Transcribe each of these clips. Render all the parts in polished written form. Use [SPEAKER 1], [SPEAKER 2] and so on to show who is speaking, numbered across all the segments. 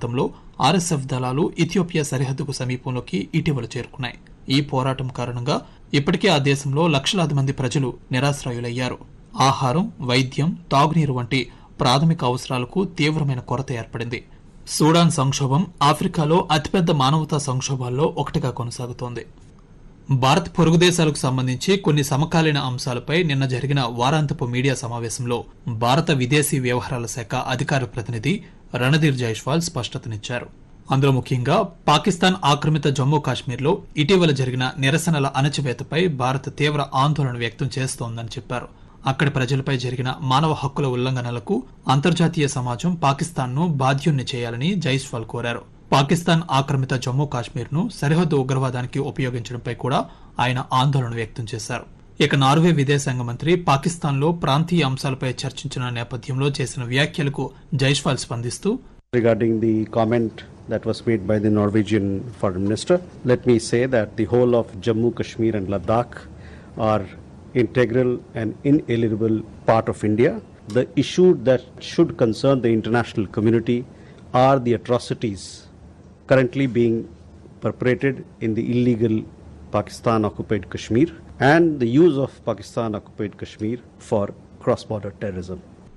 [SPEAKER 1] మొత్తంలో ఆర్ఎస్ఎఫ్ దళాలు ఇథియోపియా సరిహద్దుకు సమీపంలోకి ఇటీవల చేరుకున్నాయి. ఈ పోరాటం కారణంగా ఇప్పటికే ఆ దేశంలో లక్షలాది మంది ప్రజలు నిరాశ్రయులయ్యారు. ఆహారం, వైద్యం, తాగునీరు వంటి ప్రాథమిక అవసరాలకు తీవ్రమైన కొరత ఏర్పడింది. సూడాన్ సంక్షోభం ఆఫ్రికాలో అతిపెద్ద మానవతా సంక్షోభాల్లో ఒకటిగా కొనసాగుతోంది. భారత్ పొరుగు దేశాలకు సంబంధించి కొన్ని సమకాలీన అంశాలపై నిన్న జరిగిన వారాంతపు మీడియా సమావేశంలో భారత విదేశీ వ్యవహారాల శాఖ అధికార ప్రతినిధి రణధీర్ జైస్వాల్ స్పష్టతనిచ్చారు. అందులో ముఖ్యంగా పాకిస్తాన్ ఆక్రమిత జమ్మూ కాశ్మీర్లో ఇటీవల జరిగిన నిరసనల అణచివేతపై భారత్ తీవ్ర ఆందోళన వ్యక్తం చేస్తోందని చెప్పారు. అక్కడి ప్రజలపై జరిగిన మానవ హక్కుల ఉల్లంఘనలకు అంతర్జాతీయ సమాజం పాకిస్తాన్ను బాధ్యుణ్ణి చేయాలని జైస్వాల్ కోరారు. పాకిస్తాన్ ఆక్రమిత జమ్మూ కాశ్మీర్ను సరిహద్దు ఉగ్రవాదానికి ఉపయోగించడంపై కూడా ఆయన ఆందోళన వ్యక్తం చేశారు. ఇక నార్వే విదేశాంగ మంత్రి పాకిస్తాన్లో ప్రాంతీయ అంశాలపై చర్చించిన నేపథ్యంలో చేసిన వ్యాఖ్యలకు జైస్వాల్ స్పందిస్తూ,
[SPEAKER 2] Regarding the comment that was made by the Norwegian Foreign Minister, let me say that the whole of Jammu, Kashmir and Ladakh are integral and inalienable part of India. The issue that should concern the international community are the atrocities currently being perpetrated in the illegal Pakistan occupied Kashmir and the use of Pakistan occupied Kashmir for cross-border terrorism.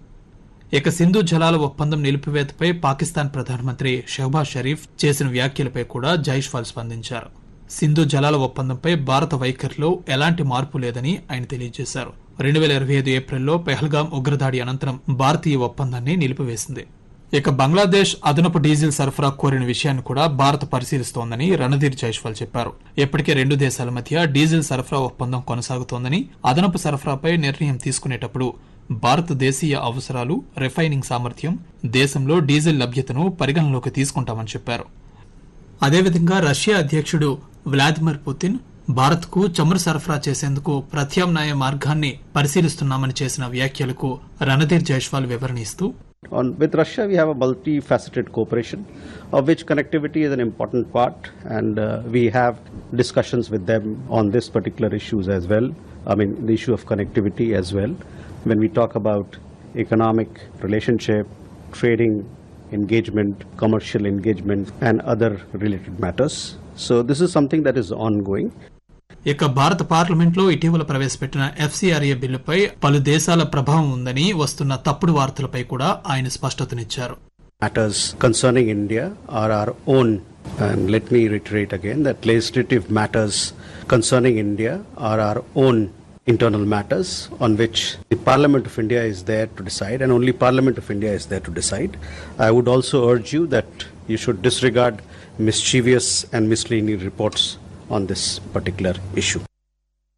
[SPEAKER 1] ఇక సింధు జలాల ఒప్పందం నిలిపివేతపై పాకిస్తాన్ ప్రధానమంత్రి షహబాజ్ షరీఫ్ చేసిన వ్యాఖ్యలపై కూడా జైస్వాల్ స్పందించారు. సింధు జలాల ఒప్పందంపై భారత వైఖరిలో ఎలాంటి మార్పు లేదని ఆయన తెలియజేశారు. 2025 ఏప్రిల్లో పెహల్గాం ఉగ్రదాడి అనంతరం భారత్ ఈ ఒప్పందాన్ని నిలిపివేసింది. ఇక బంగ్లాదేశ్ అదనపు డీజిల్ సరఫరా కోరిన విషయాన్ని కూడా భారత్ పరిశీలిస్తోందని రణధీర్ జైస్వాల్ చెప్పారు. ఇప్పటికే రెండు దేశాల మధ్య డీజిల్ సరఫరా ఒప్పందం కొనసాగుతోందని, అదనపు సరఫరాపై నిర్ణయం తీసుకునేటప్పుడు భారత దేశీయ అవసరాలు, రిఫైనింగ్ సామర్థ్యం, దేశంలో డీజిల్ లభ్యతను పరిగణలోకి తీసుకుంటామని చెప్పారు. అదేవిధంగా రష్యా అధ్యక్షుడు వ్లాదిమిర్ పుతిన్ భారత్కు చమురు సరఫరా చేసేందుకు ప్రత్యామ్నాయ మార్గాన్ని పరిశీలిస్తున్నామని చేసిన వ్యాఖ్యలకు రణధీర్ జైస్వాల్ వివరణ ఇస్తూ,
[SPEAKER 2] With Russia, we have a multifaceted cooperation, of which connectivity is an important part, and we have discussions with them on this particular issues as well. I mean, the issue of connectivity as well. When we talk about economic relationship, trading engagement, commercial engagement, and other related matters. So this is something that is ongoing.
[SPEAKER 1] ఇక భారత పార్లమెంట్లో ఇటీవల ప్రవేశపెట్టిన FCRA బిల్లుపై పలు దేశాల ప్రభావం ఉందని వస్తున్న తప్పుడు వార్తలపై కూడా ఆయన స్పష్టతనిచ్చారు.
[SPEAKER 2] Matters concerning India are our own, and let me reiterate again that legislative matters concerning India are our own internal matters on which the Parliament of India is there to decide, and only Parliament of India is there to decide. I would also urge you that you should disregard mischievous and misleading reports on this particular issue.